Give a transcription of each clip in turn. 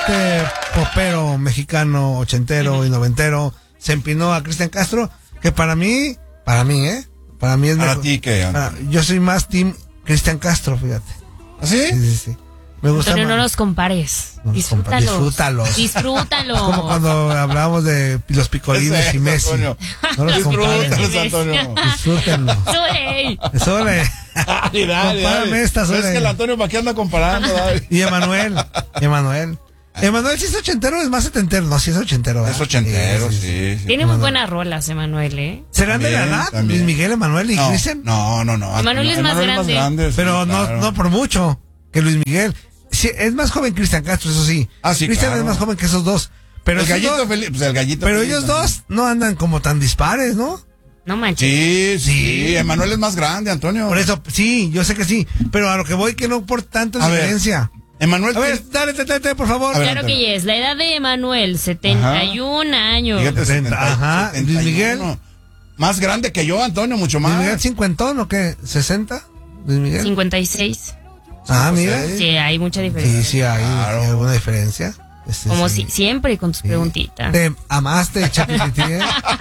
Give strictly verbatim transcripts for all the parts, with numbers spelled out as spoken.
este popero mexicano, ochentero uh-huh. y noventero, se empinó a Cristian Castro, que para mí, para mí, ¿eh? Para mí es ¿Para mejor. ti qué? Para, yo soy más team Cristian Castro, fíjate. ¿Ah, sí? Sí, sí, sí. Me gusta Pero más. no los compares. No los Disfrútalos. compa- disfrútalos. Disfrútalos. Es como cuando hablábamos de los picolines Ese, y Messi. Antonio. No los compares. Disfrútalos, Antonio. Disfrútenlo. Sole. Sole. Dale, dale, Compárame dale. esta, Sole. Es que el Antonio, ¿para qué anda comparando? Dale. Y Emanuel. Emanuel. Emanuel, si es ochentero, es más setentero. No, si es ochentero. ¿verdad? Es ochentero, sí. Sí, sí, sí, sí. Tiene muy buenas rolas, Emanuel, ¿eh? ¿Serán de la También, edad? también. Luis Miguel, Emanuel y No, Cristian. no, no, no. Emanuel es más grande. sí, Pero no, claro. no por mucho que Luis Miguel. Sí, es más joven Cristian Castro, eso sí. Ah, sí, Cristian claro. es más joven que esos dos. Pero El esos gallito dos- Felipe, pues el gallito Pero Felipe ellos también. dos no andan como tan dispares, ¿no? No manches. Sí, sí, Sí. Emanuel es más grande, Antonio. Por eso, sí, yo sé que sí. Pero a lo que voy, que no por tanta A ver, diferencia. Emanuel. A ver, dale, dale, dale, por favor. A ver, Claro Antonio. que es. La edad de Emanuel, setenta y un años. Fíjate, setenta, ajá. setenta y Luis Miguel. uno. Más grande que yo, Antonio, mucho Luis más. Miguel cincuentón o qué? ¿sesenta? Luis Miguel. cincuenta y seis. Ah, mira. Sí. Sí, hay mucha diferencia. Sí, sí, hay, Claro. hay alguna diferencia. Este, Como sí. si, siempre con tus preguntitas. Te amaste, ChatGPT, ¿eh?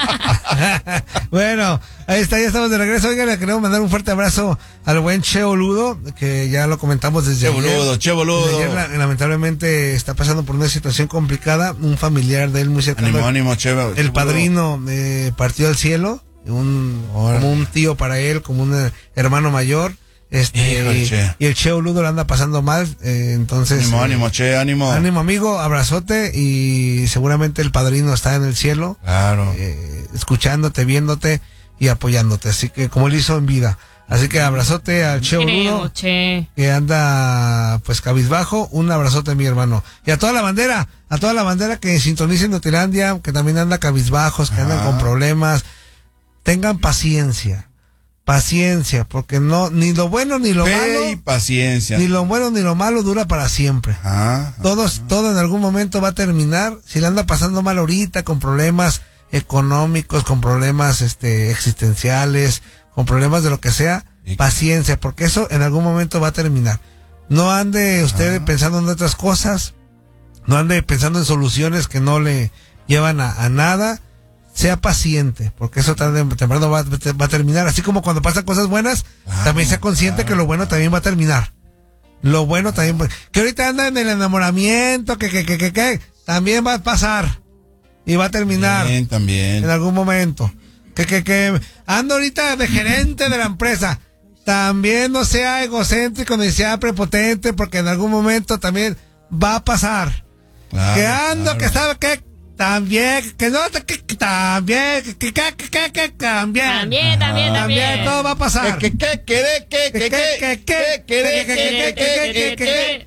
Bueno, ahí está, ya estamos de regreso. Oiga, le queremos mandar un fuerte abrazo al buen Che Boludo, que ya lo comentamos desde Che ayer. boludo, che Desde boludo. ayer, la- lamentablemente está pasando por una situación complicada. Un familiar de él muy cercano, Ánimo, ánimo, che. che el boludo. padrino, eh, partió al cielo. Un, como un tío para él, como un eh, hermano mayor. Este, Híjole, y, Che. y el Che Boludo lo anda pasando mal. eh, entonces. Ánimo, eh, ánimo, che, ánimo. Ánimo, amigo, abrazote, y seguramente el padrino está en el cielo, Claro. eh, escuchándote, viéndote y apoyándote, así que como él hizo en vida. Así que abrazote al Che Creo, Boludo, che. que anda pues cabizbajo. Un abrazote, mi hermano. Y a toda la bandera, a toda la bandera que sintonicen Notilandia, que también anda cabizbajos, que andan Ah. con problemas. Tengan paciencia, paciencia, porque no, ni lo bueno ni lo Fe malo, y paciencia. ni lo bueno ni lo malo dura para siempre. Ah, Todos, todo en algún momento va a terminar. Si le anda pasando mal ahorita, con problemas económicos, con problemas este existenciales, con problemas de lo que sea, Y- paciencia, porque eso en algún momento va a terminar. No ande usted Ah. pensando en otras cosas, no ande pensando en soluciones que no le llevan a, a nada. Sea paciente, porque eso tarde o temprano va, va a terminar. Así como cuando pasan cosas buenas, Claro, también sea consciente claro, que lo bueno claro. también va a terminar. Lo bueno también, va- que ahorita anda en el enamoramiento, que, que, que, que, que, también va a pasar y va a terminar Bien, también. en algún momento. Que, que, que anda ahorita de gerente de la empresa, también no sea egocéntrico ni sea prepotente, porque en algún momento también va a pasar. Claro, que ando, claro. que sabe que también, que no, que, que también, que, que, que, que, que también. También, también, También también. todo va a pasar. Que, que, que, que, que, que, que, que, que, que, que, que, que, que,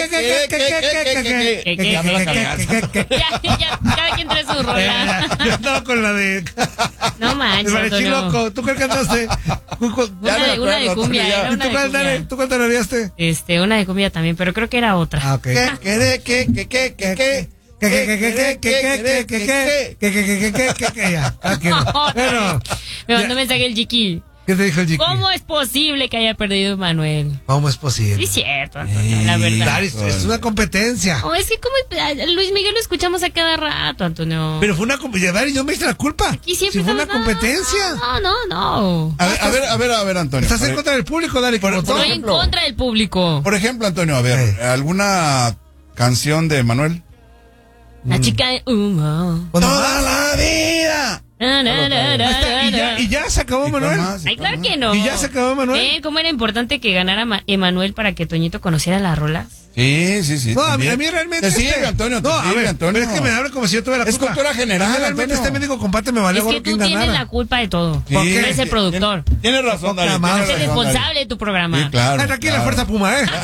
Ya, ya, cada quien trae su rola. Yo estaba con la de No el manches, mariachi Antonio. loco. ¿Tú cuál cantaste? Una de, una de cumbia, era ¿Y una tú de cuál, Dani? cumbia. ¿Tú cuál tarareaste? Este, una de cumbia también, pero creo que era otra. Ah, ok. que, que, que, que, que, que, que. Que, que, que, que, que, que, que, que, que, que, que, que, que, que, que, ya. Ah, que no. Bueno, Me mandó ya. mensaje el Chiqui. ¿Qué te dijo el Chiqui? ¿Cómo es posible que haya perdido Manuel? ¿Cómo es posible? Sí, es cierto, Antonio, la verdad. Dari, es una competencia. Oh, es que como Luis Miguel lo escuchamos a cada rato, Antonio. Pero fue una competencia. Dari, yo me hice la culpa. Aquí siempre Si fue una estamos- competencia. No, no, no. A ver, a ver, a ver, a ver, Antonio. Estás en Por- contra del público, Dari, Por- como por todo. Estoy en ejemplo. contra del público. Por ejemplo, Antonio, a ver, Eh. ¿alguna canción de Manuel? La chica de humo. Cuando- Toda la vida. Na, na, na, na, Está- y, na, ya, na. y ya se acabó, ¿Y cuál Manuel. más? ¿Y Ay, cuál claro más? que no. ¿Y ya se acabó, Manuel? ¿Eh? ¿Cómo era importante que ganara Ma- Emanuel para que Toñito conociera las rolas? Sí, sí, sí. No, a mí, también. a mí realmente. Te sigue, este- Antonio, te no, a sigue, ver, Antonio. pero es que me habla como si yo tuviera la Es culpa. cultura general, A mí realmente Antonio. este médico comparte me vale Es gorro que quién tú tienes ganara. la culpa de todo. Sí. ¿Por qué? Tú eres el productor. Tienes, tienes razón, Dani. Poca tienes madre. Eres razón, Dani. responsable de tu programa. Sí, claro. Ah, tranquila, claro. fuerza Puma, ¿eh?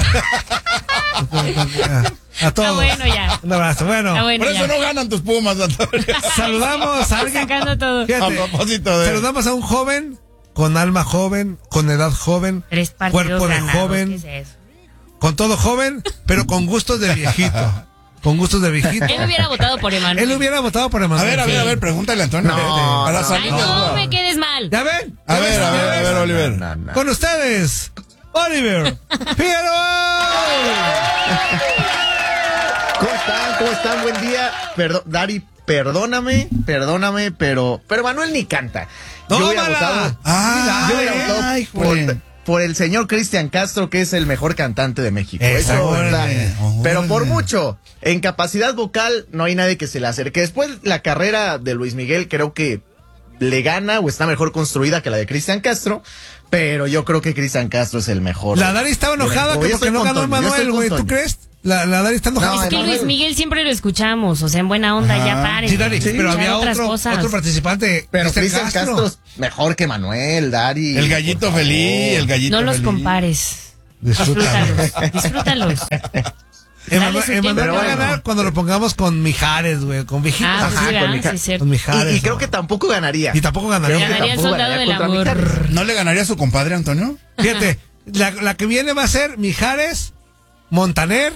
A todos. Ah, bueno, ya. Un abrazo. Bueno, Ah, bueno, Por eso ya. no ganan tus Pumas, Antonio. saludamos a alguien. Sacando todo. Fíjate, A propósito de- saludamos a un joven con alma joven, con edad joven, Tres partidos cuerpo de ganados, joven, ¿qué es eso? con todo joven, pero con gustos de viejito. Con gustos de viejito. Él hubiera votado por Emanuel. Él hubiera votado por A Emanuel. ver, a ver, a ver, pregúntale a Antonio. No, Para Ay, salir de no duda. me quedes mal. ¿Ya ven? A ¿Ya ver, ven, a ver, a señores? ver, Oliver. No, no. Con ustedes, Oliver Figueroa. ¿Cómo están? ¿Cómo están? Buen día. Perdón, Dari, perdóname, perdóname, pero, pero Manuel ni canta. Yo hubiera votado, ah, yo hubiera votado ay, por, por el señor Cristian Castro, que es el mejor cantante de México. Eso, Eso, ¿verdad? Órale. Pero por mucho. En capacidad vocal no hay nadie que se le acerque. Después la carrera de Luis Miguel creo que le gana o está mejor construida que la de Cristian Castro, pero yo creo que Cristian Castro es el mejor. La Dari estaba enojada Yo que estoy porque no con ganó Toño, yo Manuel, estoy güey. con ¿Tú Toño. crees? La, la Dari está enojada. No, Es que Manuel. Luis Miguel siempre lo escuchamos, o sea, en buena onda, Ajá. ya paren. Sí, Dari, Sí, pero escuchar había otras otro, cosas. otro participante. Pero Cristian Cristian Castro. es mejor que Manuel, Dari. El gallito por feliz, el gallito No los feliz. compares. Disfrútalo. Disfrútalos. Disfrútalos. Emanuel, Dale su Emanuel tiempo. va a Bueno. ganar cuando lo pongamos con Mijares, güey, con Viejitos. Ah, Ajá, sí, con ¿verdad? Mija- Sí, cierto. Con Mijares. Y, y creo ¿no? que tampoco ganaría. Y tampoco ganaría. Creo que Ganaría el tampoco soldado ganaría del contra amor. Mijares. ¿No le ganaría a su compadre, Antonio? Fíjate, la, la que viene va a ser Mijares, Montaner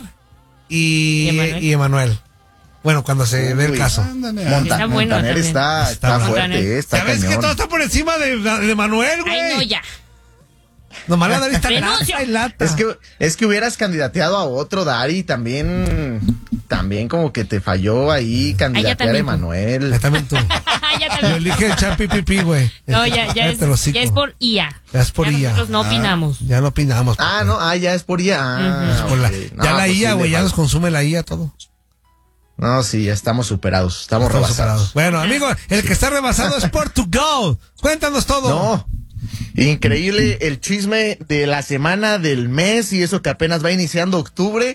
y ¿Y Emanuel? y Emanuel. Bueno, cuando se dé el Uy. caso. Ándale. Monta- Está bueno Montaner también. está, Está está bueno. fuerte, está ¿Sabes que cañón. todo está por encima de, de Manuel, güey? Ay, no, ya. Nomás la Dari está Renuncio. lata y lata. Es que, es que hubieras candidateado a otro, Dari, también, también como que te falló ahí candidatear a también tú. Emanuel. Ya también tú. ya Lo también. elige el Champi Pipi, güey. No, ya, ya, es, Cállate el hocico. ya es por I A. Ya es por I A. Nosotros no Ah, opinamos. Ya no opinamos. Ah, papi. no, ah, ya es por I A. Ah, Es por la- ok. No, ya la pues I A, sí, güey, le ya fal- nos consume la I A todo. No, sí, ya estamos superados, estamos, Estamos rebasados. superados. Bueno, amigo, el que está rebasado es Portugal. Cuéntanos todo. No, increíble el chisme de la semana, del mes, y eso que apenas va iniciando octubre.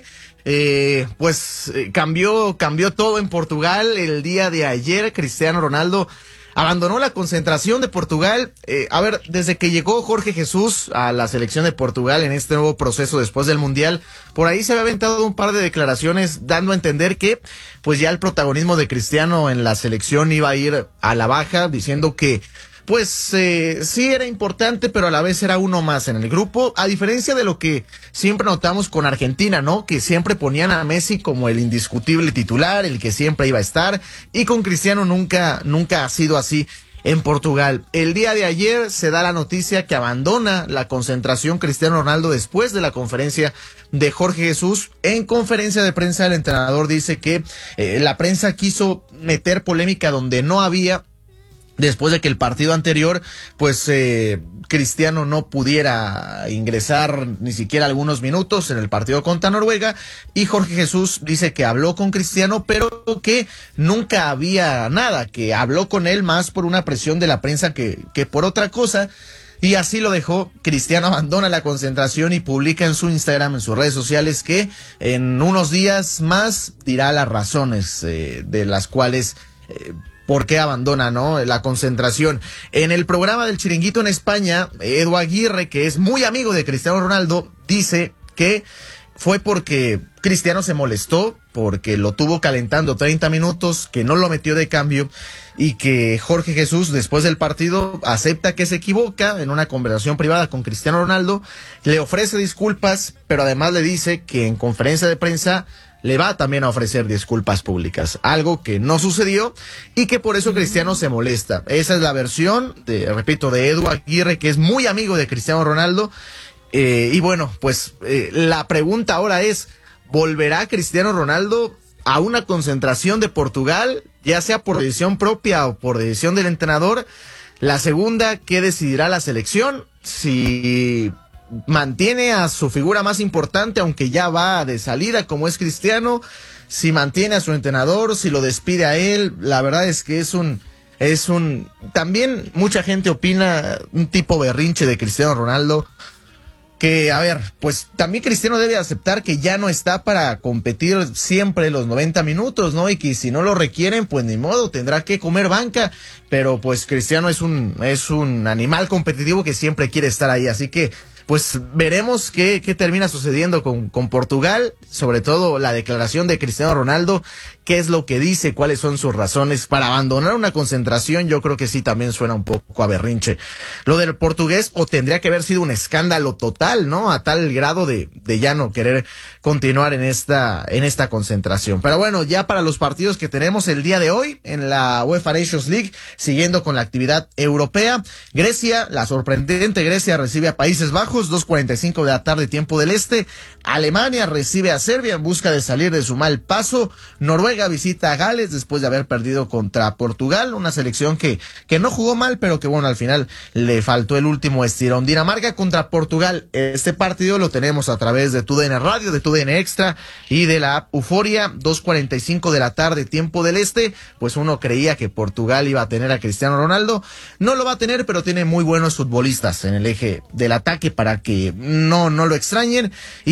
Eh, pues eh, cambió, cambió todo en Portugal el día de ayer. Cristiano Ronaldo abandonó la concentración de Portugal. Eh, a ver, desde que llegó Jorge Jesús a la selección de Portugal en este nuevo proceso después del Mundial, por ahí se había aventado un par de declaraciones dando a entender que pues ya el protagonismo de Cristiano en la selección iba a ir a la baja, diciendo que pues eh, sí era importante, pero a la vez era uno más en el grupo, a diferencia de lo que siempre notamos con Argentina, ¿no? Que siempre ponían a Messi como el indiscutible titular, el que siempre iba a estar, y con Cristiano nunca, nunca ha sido así en Portugal. El día de ayer se da la noticia que abandona la concentración Cristiano Ronaldo después de la conferencia de Jorge Jesús. En conferencia de prensa el entrenador dice que eh, la prensa quiso meter polémica donde no había, después de que el partido anterior, pues eh, Cristiano no pudiera ingresar ni siquiera algunos minutos en el partido contra Noruega, y Jorge Jesús dice que habló con Cristiano, pero que nunca había nada, que habló con él más por una presión de la prensa que, que por otra cosa. Y así lo dejó. Cristiano abandona la concentración y publica en su Instagram, en sus redes sociales, que en unos días más dirá las razones eh, de las cuales eh, por qué abandona, ¿no?, la concentración. En el programa del Chiringuito en España, Edu Aguirre, que es muy amigo de Cristiano Ronaldo, dice que fue porque Cristiano se molestó, porque lo tuvo calentando treinta minutos, que no lo metió de cambio, y que Jorge Jesús, después del partido, acepta que se equivoca en una conversación privada con Cristiano Ronaldo, le ofrece disculpas, pero además le dice que en conferencia de prensa le va también a ofrecer disculpas públicas, algo que no sucedió y que por eso Cristiano se molesta. Esa es la versión, de, repito, de Edu Aguirre, que es muy amigo de Cristiano Ronaldo. Eh, y bueno, pues eh, la pregunta ahora es, ¿volverá Cristiano Ronaldo a una concentración de Portugal, ya sea por decisión propia o por decisión del entrenador? La segunda, ¿qué decidirá la selección? Si mantiene a su figura más importante, aunque ya va de salida, como es Cristiano, si mantiene a su entrenador, si lo despide a él. La verdad es que es un, es un, también mucha gente opina un tipo berrinche de Cristiano Ronaldo, que, a ver, pues también Cristiano debe aceptar que ya no está para competir siempre los noventa minutos, ¿no? Y que si no lo requieren, pues ni modo, tendrá que comer banca, pero pues Cristiano es un, es un animal competitivo que siempre quiere estar ahí, así que pues veremos qué, qué termina sucediendo con, con Portugal, sobre todo la declaración de Cristiano Ronaldo, qué es lo que dice, cuáles son sus razones para abandonar una concentración. Yo creo que sí también suena un poco a berrinche. Lo del portugués, o tendría que haber sido un escándalo total, ¿no? A tal grado de, de ya no querer continuar en esta, en esta concentración. Pero bueno, ya para los partidos que tenemos el día de hoy en la UEFA Nations League, siguiendo con la actividad europea, Grecia, la sorprendente Grecia recibe a Países Bajos, dos cuarenta y cinco de la tarde, tiempo del este. Alemania recibe a Serbia en busca de salir de su mal paso. Noruega visita a Gales después de haber perdido contra Portugal, una selección que, que no jugó mal, pero que bueno, al final le faltó el último estirón. Dinamarca contra Portugal, este partido lo tenemos a través de TUDN Radio, de TUDN Extra y de la app Euforia, dos cuarenta y cinco de la tarde, tiempo del este. Pues uno creía que Portugal iba a tener a Cristiano Ronaldo, no lo va a tener, pero tiene muy buenos futbolistas en el eje del ataque para que no, no lo extrañen.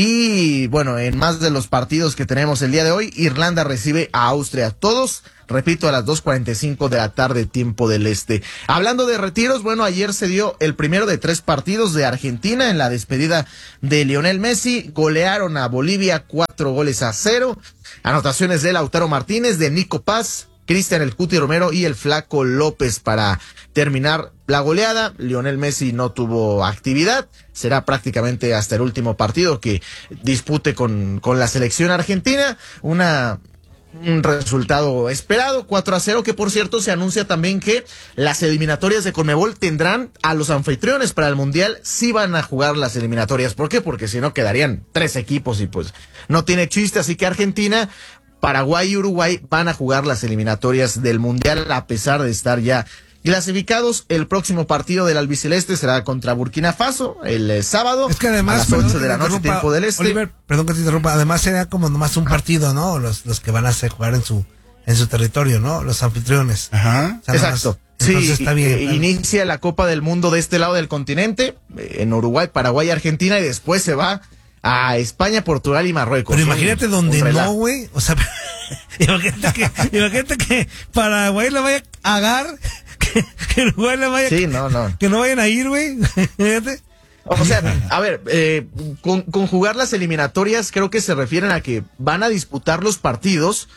Y bueno, en más de los partidos que tenemos el día de hoy, Irlanda recibe a Austria, todos, repito, a las dos cuarenta y cinco de la tarde, tiempo del este. Hablando de retiros, bueno, ayer se dio el primero de tres partidos de Argentina en la despedida de Lionel Messi. Golearon a Bolivia cuatro goles a cero. Anotaciones de Lautaro Martínez, de Nico Paz, Cristian El Cuti Romero y el Flaco López para terminar la goleada. Lionel Messi no tuvo actividad. Será prácticamente hasta el último partido que dispute con, con la selección argentina. Una... un resultado esperado, cuatro a cero, que por cierto se anuncia también que las eliminatorias de Conmebol tendrán a los anfitriones para el Mundial, sí van a jugar las eliminatorias. ¿Por qué? Porque si no quedarían tres equipos y pues no tiene chiste, así que Argentina, Paraguay y Uruguay van a jugar las eliminatorias del Mundial a pesar de estar ya clasificados. El próximo partido del albiceleste será contra Burkina Faso el eh, sábado. Es que además, a las ocho de la noche, tiempo del este. Oliver, perdón que te interrumpa, además será como nomás un partido, ¿no? Los, los que van a hacer jugar en su, en su territorio, ¿no? Los anfitriones. Ajá. O sea, Exacto. Entonces sí, está bien. eh, Claro. Inicia la Copa del Mundo de este lado del continente, eh, en Uruguay, Paraguay, Argentina, y después se va a España, Portugal y Marruecos. Pero Un- imagínate un donde relajo. no, güey. O sea, imagínate que, imagínate que Paraguay le vaya a agar, que, que Uruguay le vaya, Sí, no, no. que no vayan a ir, güey. Fíjate. O sea, a ver, eh, con, con jugar las eliminatorias creo que se refieren a que van a disputar los partidos,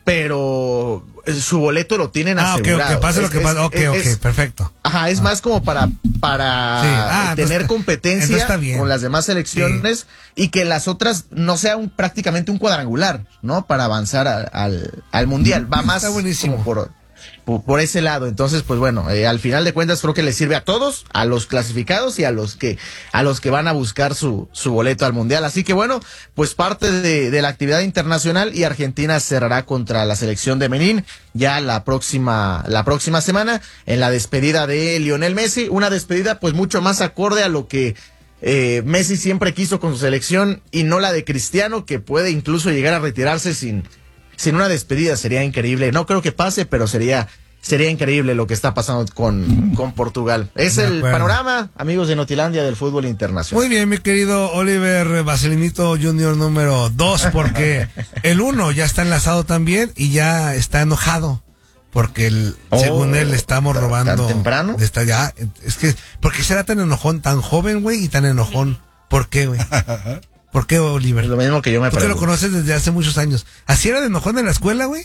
pero eh, su boleto lo tienen Ah, ok, asegurado. ok, pase lo Es- que es- pase. Ok, es- ok, es- perfecto. Ajá, es más como para, para Sí. Ah, tener entonces- competencia entonces está bien. con las demás selecciones y que las otras no sea un, prácticamente un cuadrangular, ¿no? Para avanzar a- al, al mundial. Va más Está buenísimo. como por, por, por ese lado. Entonces, pues bueno, eh, al final de cuentas creo que le sirve a todos, a los clasificados y a los que, a los que van a buscar su, su boleto al mundial. Así que bueno, pues parte de, de la actividad internacional, y Argentina cerrará contra la selección de Benín ya la próxima, la próxima semana en la despedida de Lionel Messi. Una despedida pues mucho más acorde a lo que eh, Messi siempre quiso con su selección y no la de Cristiano, que puede incluso llegar a retirarse sin, sin una despedida. Sería increíble. No creo que pase, pero sería, sería increíble lo que está pasando con, con Portugal. Es De el acuerdo. panorama, amigos de Notilandia, del fútbol internacional. Muy bien, mi querido Oliver Vaselinito Junior número dos, porque el uno ya está enlazado también y ya está enojado. Porque el, Oh, según él le estamos ¿tan- robando. tan temprano? Está ya, es que, ¿por qué será tan enojón, tan joven, güey, y tan enojón? ¿Por qué, güey? ¿Por qué, Oliver? Es lo mismo que yo me Tú que lo pregunto. conoces desde hace muchos años. ¿Así era de enojón en la escuela, güey?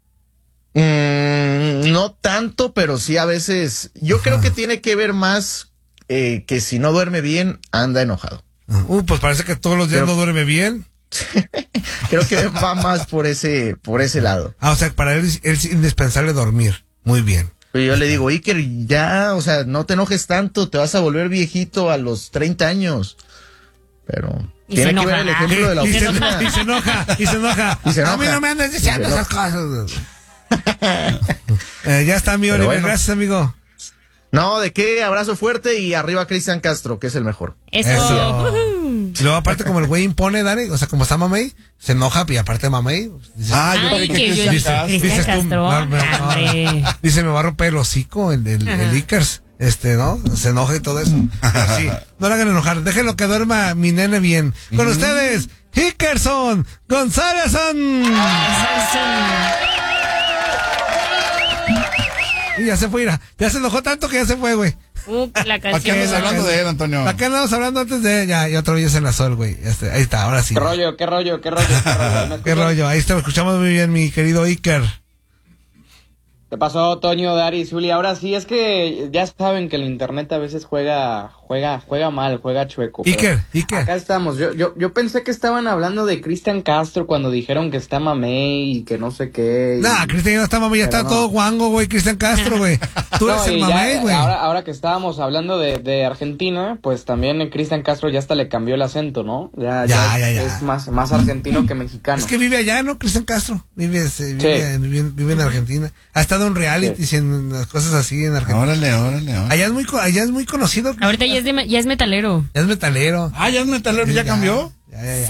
Mm, no tanto, pero sí a veces. Yo Ajá. creo que tiene que ver más eh, que si no duerme bien, anda enojado. Uh, pues parece que todos los días Pero- no duerme bien. Creo que va más por ese, por ese lado. Ah, o sea, para él, es- él es indispensable dormir. Muy bien. Pero yo le digo, Iker, ya, o sea, no te enojes tanto, te vas a volver viejito a los treinta años. Pero Y tiene se que ver enoja. el ejemplo de la y, se, oficina. y se enoja, y se enoja. Y se A mí enoja. no me andes diciendo Y se esas cosas. Eh, ya está, mi Pero Oliver. bueno. Gracias, amigo. No, ¿de qué? Abrazo fuerte y arriba Cristian Castro, que es el mejor. Eso. Eso. Ujú. Y luego, aparte, como el güey impone, Dani, o sea, como está Mamey, se enoja y aparte Mamey. Dice, Ah, yo Ay, creí que que yo- Cristian dice, Castro. Cristian dices tú, Castro, "No, me- hombre". dice, me va a romper el hocico el, el, el Ajá. Ickers. Este, ¿no? Se enoja y todo eso. Pero sí, no le hagan enojar. Déjenlo que duerma mi nene bien. Con ustedes, Hickerson González. Y ya se fue, mira. Ya se enojó tanto que ya se fue, güey. Uh, la ¿Para qué canción. andas hablando de él, Antonio? ¿Para qué andamos hablando antes de ella? Y otro día se enlazó el güey. Este, ahí está, ahora sí. ¿Qué rollo, qué rollo, qué rollo? ¿Qué rollo? ¿Me ¿Qué escuchan? rollo? Ahí está, escuchamos muy bien, mi querido Iker. ¿Qué pasó, Toño, Dari, Zuli? Ahora sí, es que ya saben que el internet a veces juega, juega, juega mal, juega chueco. pero Iker, Iker. Acá estamos. Yo, yo, yo pensé que estaban hablando de Cristian Castro cuando dijeron que está mamey y que no sé qué. y- Nah, Cristian ya no está mami, ya Pero está no. todo guango, güey. Cristian Castro, güey. Tú No, eres el y ya, mamey, güey. ahora, ahora que estábamos hablando de, de Argentina, pues también Cristian Castro ya hasta le cambió el acento, ¿no? Ya, Ya, ya, ya, ya. es más, más argentino que mexicano. Es que vive allá, ¿no? Cristian Castro. Vive, se- vive, Sí. vive, vive en Argentina. Ha estado en reality, Sí. en las cosas así en Argentina. Órale, órale, órale. Allá es muy, co- allá es muy conocido. Ahorita ya es, de, ya es metalero. Ya es metalero. Ah, ya es metalero, ¿ya cambió? Ya, ya,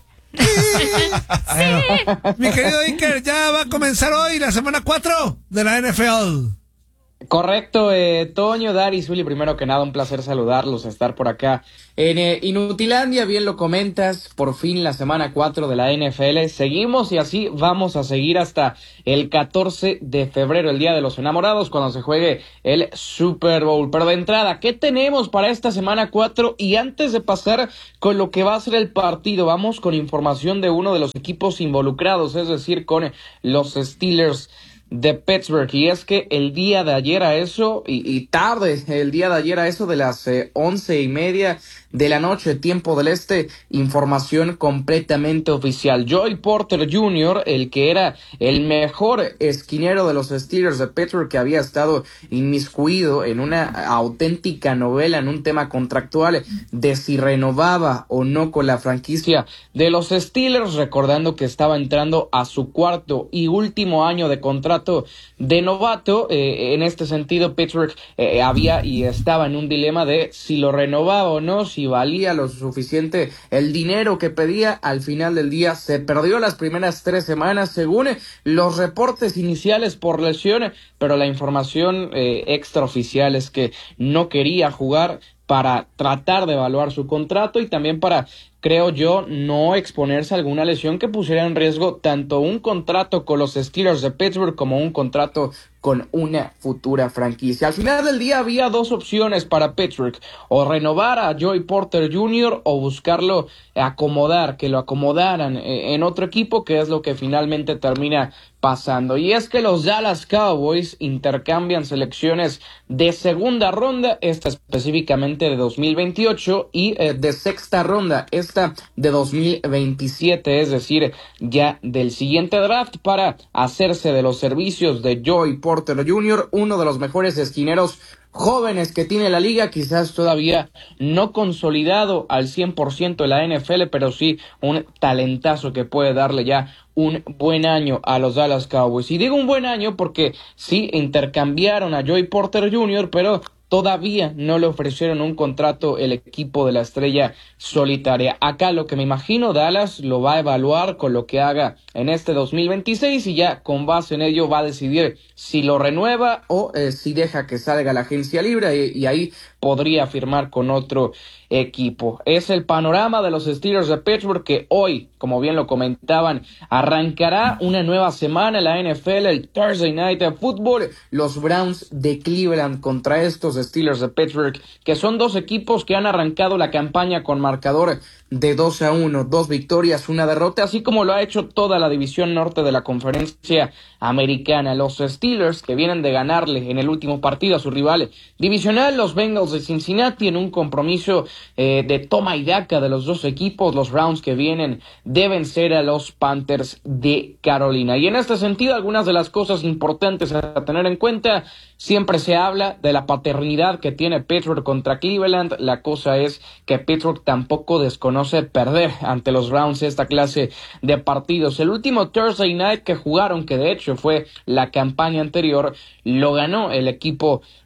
ya. Bueno, mi querido Iker, ya va a comenzar hoy la semana cuatro de la N F L. Correcto, eh, Toño, Dari, Zuli, primero que nada un placer saludarlos, estar por acá en eh, Inutilandia, bien lo comentas, por fin la semana cuatro de la N F L, seguimos y así vamos a seguir hasta el catorce de febrero, el Día de los Enamorados, cuando se juegue el Super Bowl. Pero de entrada, ¿qué tenemos para esta semana cuatro? Y antes de pasar con lo que va a ser el partido, vamos con información de uno de los equipos involucrados, es decir, con los Steelers de Pittsburgh. Y es que el día de ayer a eso, y, y tarde, el día de ayer a eso de las eh, once y media de la noche, tiempo del este, información completamente oficial. Joey Porter junior, el que era el mejor esquinero de los Steelers de Pittsburgh, que había estado inmiscuido en una auténtica novela, en un tema contractual de si renovaba o no con la franquicia de los Steelers, recordando que estaba entrando a su cuarto y último año de contrato de novato. Eh, en este sentido, Pittsburgh eh, había y estaba en un dilema de si lo renovaba o no, si valía lo suficiente el dinero que pedía. Al final del día se perdió las primeras tres semanas según los reportes iniciales por lesión, pero la información eh, extraoficial es que no quería jugar para tratar de evaluar su contrato y también para, creo yo, no exponerse a alguna lesión que pusiera en riesgo tanto un contrato con los Steelers de Pittsburgh como un contrato con una futura franquicia. Al final del día había dos opciones para Pittsburgh, o renovar a Joey Porter junior o buscarlo acomodar, que lo acomodaran en otro equipo, que es lo que finalmente termina pasando. Y es que los Dallas Cowboys intercambian selecciones de segunda ronda, esta específicamente de dos mil veintiocho, y eh, de sexta ronda, esta de dos mil veintisiete, es decir, ya del siguiente draft, para hacerse de los servicios de Joey Porter junior, uno de los mejores esquineros jóvenes que tiene la liga, quizás todavía no consolidado al cien por ciento de la N F L, pero sí un talentazo que puede darle ya un buen año a los Dallas Cowboys. Y digo un buen año porque sí intercambiaron a Joey Porter junior, pero todavía no le ofrecieron un contrato el equipo de la estrella solitaria. Acá lo que me imagino, Dallas lo va a evaluar con lo que haga en este dos mil veintiséis y ya con base en ello va a decidir si lo renueva o eh, si deja que salga la agencia libre y, y ahí podría firmar con otro equipo. Es el panorama de los Steelers de Pittsburgh, que hoy, como bien lo comentaban, arrancará una nueva semana en la N F L, el Thursday Night Football, los Browns de Cleveland contra estos Steelers de Pittsburgh, que son dos equipos que han arrancado la campaña con marcador de dos a uno, dos victorias, una derrota, así como lo ha hecho toda la división norte de la conferencia americana. Los Steelers, que vienen de ganarle en el último partido a su rival divisional, los Bengals de Cincinnati, en un compromiso eh, de toma y daca de los dos equipos. Los Browns, que vienen de vencer a los Panthers de Carolina. Y en este sentido, algunas de las cosas importantes a tener en cuenta: siempre se habla de la paternidad que tiene Pittsburgh contra Cleveland. La cosa es que Pittsburgh tampoco desconoce perder ante los Browns esta clase de partidos. El último Thursday Night que jugaron, que de hecho fue la campaña anterior, lo ganó el equipo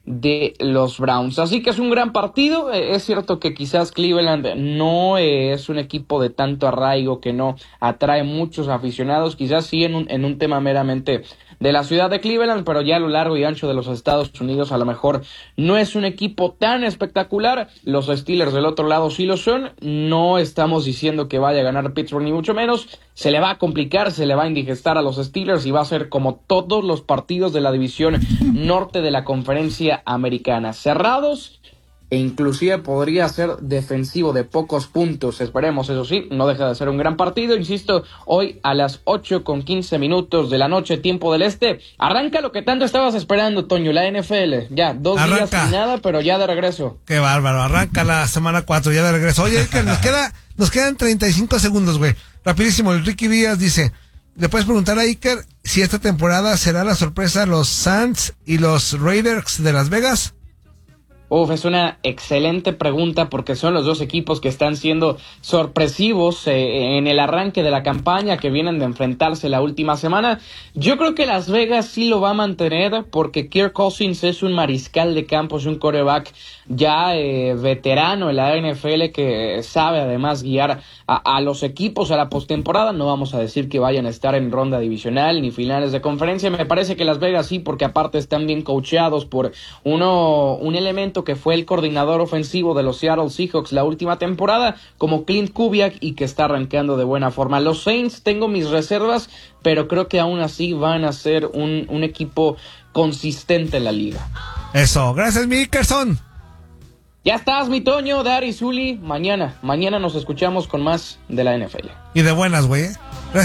de los Browns. Así que es un gran partido. Es cierto que quizás Cleveland no es un equipo de tanto arraigo, que no atrae muchos aficionados, quizás sí en un, en un tema meramente de la ciudad de Cleveland, pero ya a lo largo y ancho de los Estados Unidos a lo mejor no es un equipo tan espectacular. Los Steelers del otro lado sí lo son. No estamos diciendo que vaya a ganar Pittsburgh ni mucho menos. Se le va a complicar, se le va a indigestar a los Steelers y va a ser como todos los partidos de la división norte de la conferencia americana, cerrados, e inclusive podría ser defensivo de pocos puntos. Esperemos, eso sí, no deja de ser un gran partido. Insisto, hoy a las ocho con quince minutos de la noche, tiempo del este, arranca lo que tanto estabas esperando, Toño, la N F L. Ya, dos Arranca. días sin nada, pero ya de regreso. Qué bárbaro, arranca la semana cuatro, ya de regreso. Oye, que nos queda, nos quedan treinta y cinco segundos, güey. Rapidísimo, el Ricky Díaz dice, ¿le puedes preguntar a Iker si esta temporada será la sorpresa los Saints y los Raiders de Las Vegas? Uf, es una excelente pregunta porque son los dos equipos que están siendo sorpresivos eh, en el arranque de la campaña, que vienen de enfrentarse la última semana. Yo creo que Las Vegas sí lo va a mantener porque Kirk Cousins es un mariscal de campo, es un quarterback ya eh, veterano en la N F L que sabe además guiar a, a los equipos a la postemporada. No vamos a decir que vayan a estar en ronda divisional ni finales de conferencia. Me parece que Las Vegas sí, porque aparte están bien coacheados por uno un elemento que fue el coordinador ofensivo de los Seattle Seahawks la última temporada, como Clint Kubiak, y que está arrancando de buena forma. Los Saints tengo mis reservas, pero creo que aún así van a ser un, un equipo consistente en la liga. Eso, gracias, mi Ikerson. Ya estás, mi Toño, Dari, Zuli. Mañana, mañana nos escuchamos con más de la N F L. Y de buenas, güey.